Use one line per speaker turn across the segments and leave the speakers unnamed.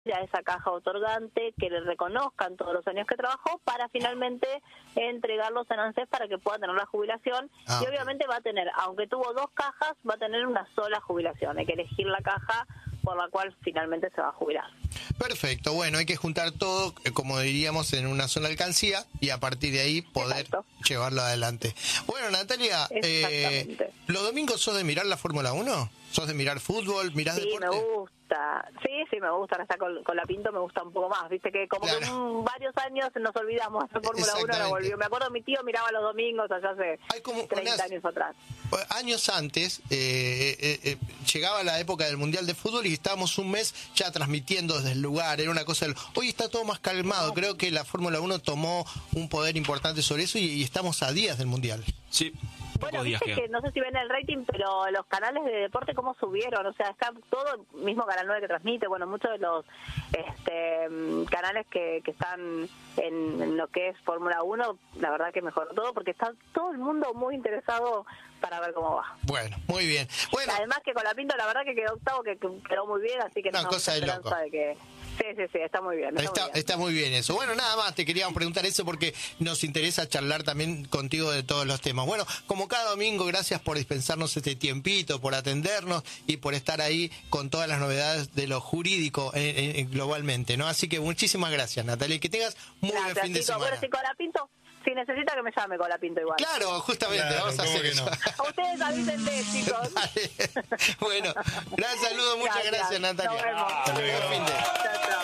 a esa caja otorgante, que le reconozcan todos los años que trabajó para finalmente entregarlos en ANSES para que pueda tener la jubilación. Y obviamente va a tener, aunque tuvo 2 cajas, va a tener una sola jubilación. Hay que elegir la caja por la cual finalmente se va a jubilar.
Perfecto, bueno, hay que juntar todo, como diríamos, en una sola alcancía y a partir de ahí poder llevarlo adelante. Bueno, Natalia, ¿los domingos sos de mirar la Fórmula 1? ¿Sos de mirar fútbol? ¿Mirás deporte?
Sí, me gusta. Sí, me gusta. Ahora está con la Pinto, me gusta un poco más. Viste que como que varios años nos olvidamos de la Fórmula 1, ahora volvió. Me acuerdo, mi tío miraba los domingos allá hace 30 años atrás.
Años antes, llegaba la época del Mundial de Fútbol y estábamos un mes ya transmitiendo desde el lugar, era una cosa hoy está todo más calmado, creo que la Fórmula 1 tomó un poder importante sobre eso y estamos a días del Mundial.
Sí.
Bueno, viste que no sé si ven el rating, pero los canales de deporte cómo subieron, o sea, está todo, mismo Canal 9 que transmite, bueno, muchos de los canales que están en lo que es Fórmula 1, la verdad que mejoró todo, porque está todo el mundo muy interesado para ver cómo va.
Bueno, muy bien. Bueno,
además que con la Pinto, la verdad que quedó octavo, que quedó muy bien, así que no
cosa de loco.
De que... Sí, está muy bien.
Está muy bien eso. Bueno, nada más, te queríamos preguntar eso porque nos interesa charlar también contigo de todos los temas. Bueno, como cada domingo, gracias por dispensarnos este tiempito, por atendernos y por estar ahí con todas las novedades de lo jurídico globalmente, ¿no? Así que muchísimas gracias, Natalia, y que tengas muy buen fin de semana.
Bueno, si Colapinto, si necesita que me llame Colapinto igual.
Claro, justamente, vamos a hacer eso.
A ustedes avísenle, chicos.
Vale. Bueno, gran saludo, muchas gracias, Natalia.
Nos vemos.
Hasta luego. Fin de...
Chao.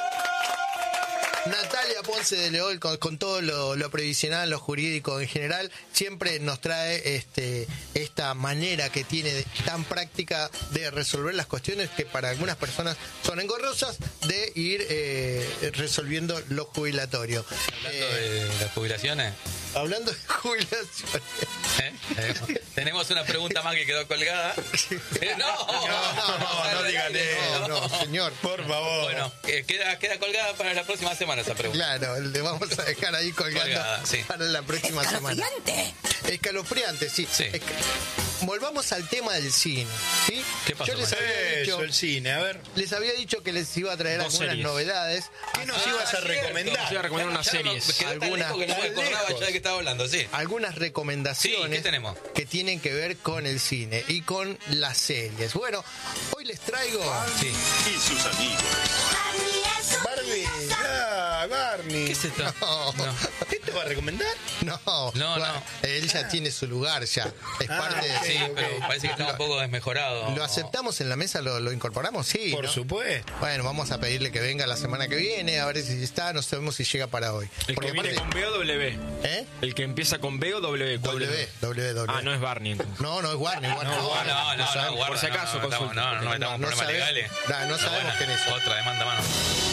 Natalia Ponce de León, con todo lo previsional, lo jurídico en general, siempre nos trae esta manera que tiene tan práctica de resolver las cuestiones que para algunas personas son engorrosas, de ir resolviendo lo jubilatorio.
Hablando de las jubilaciones.
Hablando de jubilaciones.
Tenemos una pregunta más que quedó colgada.
No digan eso. No, señor.
Por favor.
Bueno, queda colgada para la próxima semana esa pregunta.
Claro, le vamos a dejar ahí colgando para la próxima semana. Escalofriante, sí. Volvamos al tema del cine, ¿sí?
¿Qué pasó?
Yo les había dicho,
el cine, a ver.
Les había dicho que les iba a traer algunas novedades.
¿Qué nos ibas a recomendar?
Nos iba a recomendar unas series.
Algunas,
que no me acordaba ya de qué estaba hablando, sí.
Algunas recomendaciones que tienen que ver con el cine y con las series. Bueno, hoy les traigo...
Y sus amigos.
Barney.
¿Qué es esto?
No.
¿Qué te va a recomendar?
No. Él ya tiene su lugar ya. Es parte de...
Sí, pero parece que está un poco desmejorado.
¿Lo aceptamos en la mesa? ¿Lo incorporamos? Sí.
Por supuesto.
Bueno, vamos a pedirle que venga la semana que viene, a ver si está, no sabemos si llega para hoy.
El que viene con B o W. El que empieza con B o W.
W.
Ah, no es Barney entonces.
No es Warner.
No,
por si acaso,
no metamos problemas legales.
No sabemos quién es.
Otra demanda mano.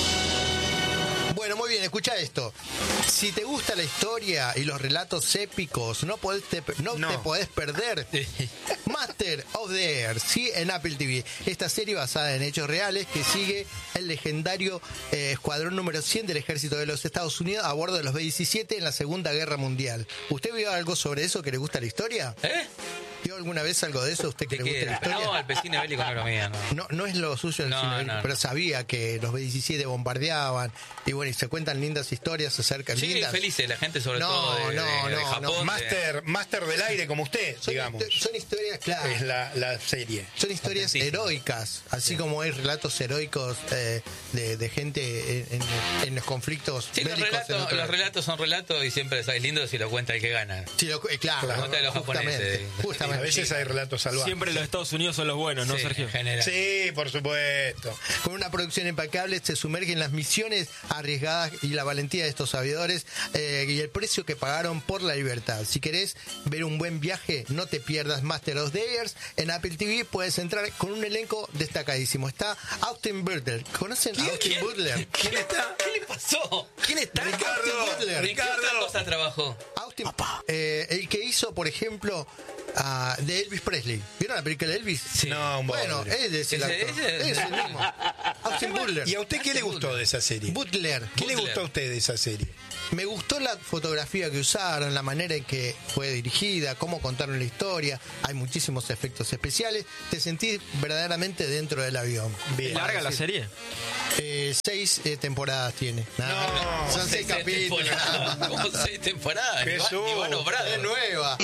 Bueno, muy bien, escucha esto. Si te gusta la historia y los relatos épicos, no te podés perder Master of the Air, ¿sí? En Apple TV. Esta serie basada en hechos reales que sigue el legendario escuadrón número 100 del ejército de los Estados Unidos a bordo de los B-17 en la Segunda Guerra Mundial. ¿Usted vio algo sobre eso que le gusta la historia? ¿Vio alguna vez algo de eso? ¿Usted que le gusta la historia?
No, el cine bélico no lo mía,
no es lo suyo el cine bélico, pero sabía que los B-17 bombardeaban y bueno, y se cuentan lindas historias acerca de lindas.
Felices, la gente sobre todo de Japón.
Master del aire como usted, digamos.
Son historias, claro.
Es la serie.
Son historias heroicas, así como hay relatos heroicos de gente en los conflictos bélicos.
Los relatos son relatos y siempre es lindo si lo cuenta el que gana.
Sí, claro.
De los japoneses.
A veces hay relatos salvajes.
Siempre los Estados Unidos son los buenos, ¿no, Sergio?
En general.
Sí, por supuesto.
Con una producción impecable se sumerge en las misiones arriesgadas y la valentía de estos aviadores y el precio que pagaron por la libertad. Si querés ver un buen viaje, no te pierdas Master of the Air. En Apple TV puedes entrar con un elenco destacadísimo. Está Austin Butler. ¿Conocen a Austin Butler?
¿Quién está? ¿Qué le pasó? ¿Quién está?
Ricardo.
¿En qué otra cosa trabajó?
Austin, el que hizo, por ejemplo, de Elvis Presley. ¿Vieron la película de Elvis?
Sí. No,
bueno, él es el actor. Es el mismo. Austin Butler.
¿Y a usted qué le gustó de esa serie?
Butler.
¿Qué le gustó a usted de esa serie?
Me gustó la fotografía que usaron, la manera en que fue dirigida, cómo contaron la historia. Hay muchísimos efectos especiales. Te sentís verdaderamente dentro del avión.
Bien. ¿Larga la serie?
6 temporadas tiene. Son 6 capítulos.
Como 6 temporadas.
Es nueva.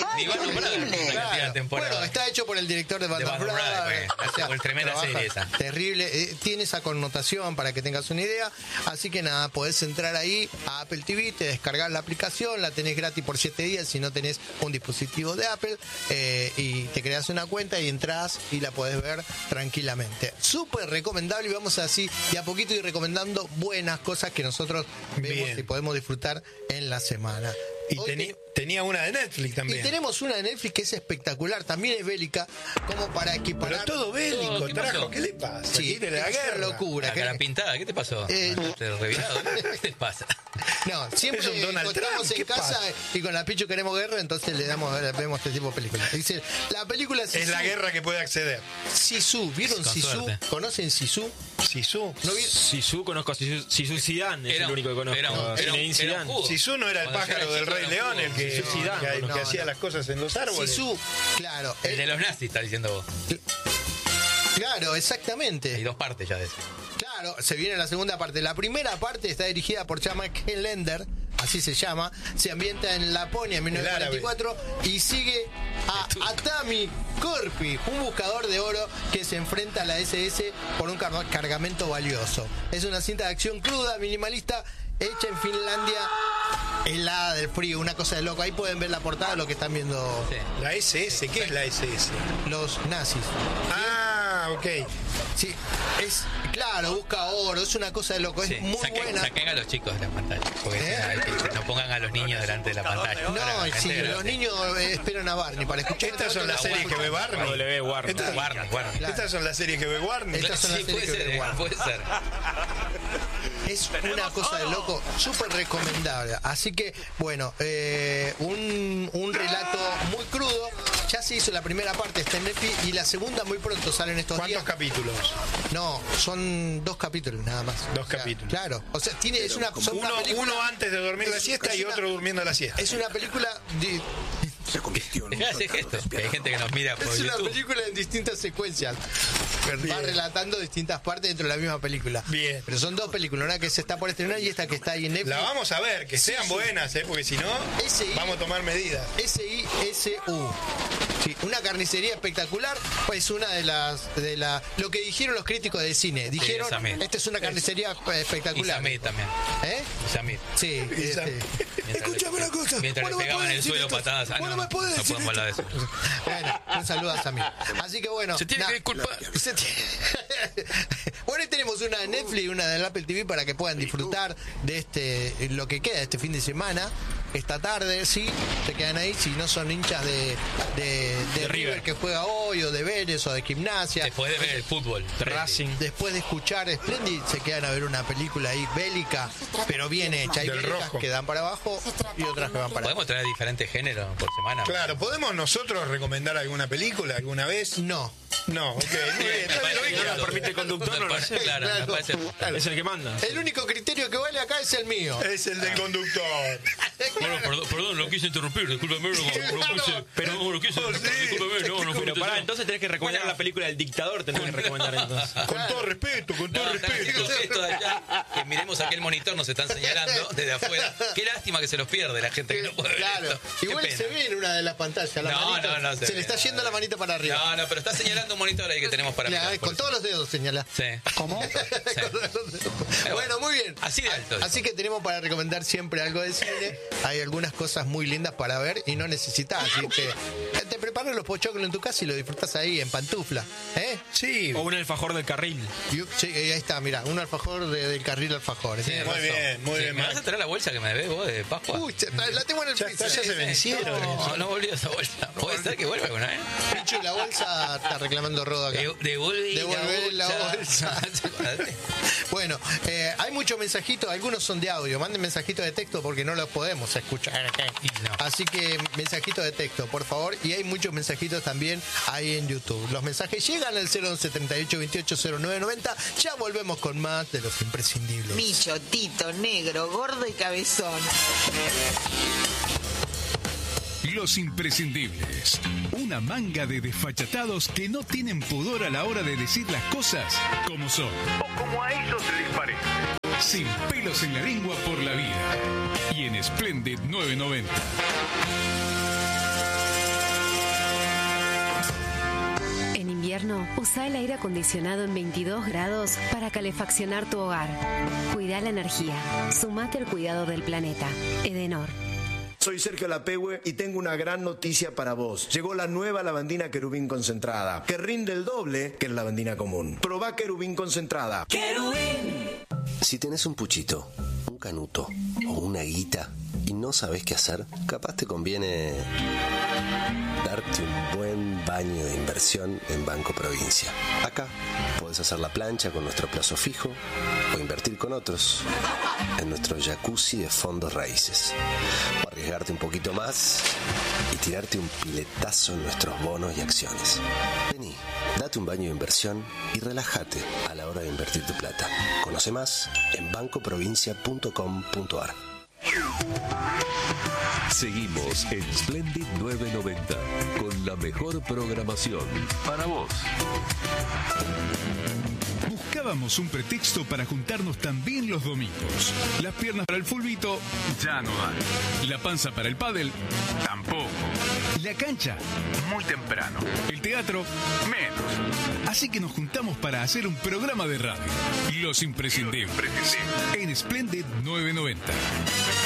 Bueno, está hecho por el director de Band of Brothers.
Tremenda serie esa.
Terrible. Tiene esa connotación para que tengas una idea. Así que nada, podés entrar ahí a Apple TV, te descargás la aplicación, la tenés gratis por 7 días si no tenés un dispositivo de Apple, y te creas una cuenta y entras y la podés ver tranquilamente. Súper recomendable, y vamos así de a poquito ir recomendando buenas cosas que nosotros vemos y podemos disfrutar en la semana.
Y tenía una de Netflix también.
Y tenemos una de Netflix que es espectacular, también es bélica, como para equiparar.
Pero todo bélico, ¿qué le pasa?
Sí,
de la guerra.
Locura.
La cara pintada, ¿qué te pasó? ¿Te revirado? ¿Qué te pasa?
No, siempre estamos en casa y con la Pichu queremos guerra, entonces vemos este tipo de películas. Dice, la película
es la guerra que puede acceder.
Sisu, ¿vieron Sisu? ¿Conocen Sisu?
Sisu.
¿No vi?
Sisu conozco a Sisu Zidane, es el único que conozco.
Sisu no era el pájaro del Rey León, el que hacía las cosas en los árboles.
Sisu, claro.
El de los nazis, está diciendo vos.
Claro, exactamente.
Hay 2 partes ya de eso.
Claro, se viene la segunda parte. La primera parte está dirigida por Chama Lender, así se llama. Se ambienta en Laponia en 1944 y sigue a Atami Corpi, un buscador de oro que se enfrenta a la SS por un cargamento valioso. Es una cinta de acción cruda, minimalista, hecha en Finlandia, helada del frío, una cosa de loco. Ahí pueden ver la portada, lo que están viendo.
Sí. La SS, ¿qué es la SS?
Los nazis.
Ok.
Sí, es claro, busca oro, es una cosa de loco, es muy buena.
Saquen a los chicos de la pantalla, porque no pongan a los niños delante de la pantalla.
No, sí, los niños esperan a Barney para escuchar.
Estas son las series que ve Barney.
Warner.
Estas son las series que ve Warney.
Estas son las series que ve Warney.
Puede ser.
Es una cosa de loco, súper recomendable. Así que, bueno, un relato muy crudo. Ya se hizo la primera parte, está en Netflix, y la segunda muy pronto sale en estos días.
¿Cuántos capítulos?
No, son 2 capítulos nada más.
2 capítulos.
Claro, o sea, es una
uno antes de dormir la siesta y otro durmiendo la siesta.
Es una película
se convirtió en
un gestos. Hay gente que nos mira por
Es
YouTube.
una película en distintas secuencias. Va relatando distintas partes dentro de la misma película.
Bien.
Pero son 2 películas, una que se está por estrenar y esta que está ahí en Netflix.
La vamos a ver, que sean buenas, porque si no, vamos a tomar medidas.
SISU. Sí, una carnicería espectacular, pues una de lo que dijeron los críticos de cine. Dijeron, esta es una carnicería espectacular.
Y Samir también.
¿Y
Samir.
Sí. Escúchame una cosa.
Mientras le pegaban en el suelo patadas.
No
podemos hablar de eso.
Bueno, un saludo a Samir. Así que bueno.
Se tiene que disculpar.
Bueno, ahí tenemos una de Netflix y una del Apple TV para que puedan disfrutar de lo que queda de este fin de semana. Esta tarde, sí, se quedan ahí. Si no son hinchas de River que juega hoy, o de Vélez, o de Gimnasia.
Después de ver el fútbol,
Racing.
Después de escuchar Splendid, se quedan a ver una película ahí bélica, pero bien hecha. Hay bélicas que dan para abajo y otras que van para
¿Podemos traer diferentes géneros por semana?
Claro, ¿podemos nosotros recomendar alguna película alguna vez?
No,
ok.
No nos permite el conductor, no lo sé.
Claro, me parece.
Es el que manda.
el único criterio que vale acá es el mío.
Es el del conductor.
Bueno, perdón, lo quise interrumpir, discúlpame, lo quise,
Pero pará, entonces tenés que recomendar la película del dictador, tenés que recomendar entonces.
Con todo respeto.
Esto de allá, que miremos aquel monitor, nos están señalando desde afuera. Qué lástima que se los pierde la gente que no puede ver esto.
Igual se ve en una de las pantallas.
No,
se le está yendo la manita para arriba.
No, pero está señalando un monitor ahí que tenemos para mirar.
Con todos los dedos señala.
Sí.
¿Cómo?
Sí.
Bueno, muy bien.
Así de alto.
Así que tenemos para recomendar siempre algo de cine. Hay algunas cosas muy lindas para ver y no necesitas. Así que te preparas los pochoclos en tu casa y lo disfrutas ahí en pantufla.
Sí.
O un alfajor del carril.
Sí, ahí está, mira, un alfajor del carril alfajor.
Sí, muy bien.
¿Me vas a traer la bolsa que me debes vos de Pascua?
Uy, la tengo en el piso.
Ya se vencieron.
No volvió esa bolsa. Puede ser que vuelva alguna vez.
Pichu, la bolsa está reclamando Rodo acá.
Devolver
la bolsa. Bueno, hay muchos mensajitos, algunos son de audio. Manden mensajitos de texto porque no los podemos escuchar. Así que mensajitos de texto, por favor. Y hay muchos mensajitos también ahí en YouTube. Los mensajes llegan al 011 38 28 0990. Ya volvemos con más de los imprescindibles.
Micho, Tito, negro, gordo y cabezón. Los imprescindibles. Una manga de desfachatados que no tienen pudor a la hora de decir las cosas como son.
O como a ellos les parece.
Sin pelos en la lengua por la vida. Y en Splendid 990.
En invierno, usa el aire acondicionado en 22 grados para calefaccionar tu hogar. Cuida la energía. Sumate al cuidado del planeta. Edenor.
Soy Sergio Lapehue y tengo una gran noticia para vos. Llegó la nueva lavandina Querubín concentrada, que rinde el doble que la lavandina común. Probá Querubín concentrada. ¡Querubín!
Si tenés un puchito, un canuto o una guita y no sabés qué hacer, capaz te conviene darte un buen baño de inversión en Banco Provincia. Acá podés hacer la plancha con nuestro plazo fijo o invertir con otros en nuestro jacuzzi de fondos raíces. O arriesgarte un poquito más y tirarte un piletazo en nuestros bonos y acciones. Vení, date un baño de inversión y relájate a la hora de invertir tu plata. Conoce más en bancoprovincia.com.ar.
Seguimos en Splendid 990 con la mejor programación para vos.
Buscábamos un pretexto para juntarnos también los domingos. Las piernas para el fulbito ya no dan. La panza para el pádel tampoco. La cancha muy temprano. El teatro menos. Así que nos juntamos para hacer un programa de radio. Los imprescindibles. En Splendid 990.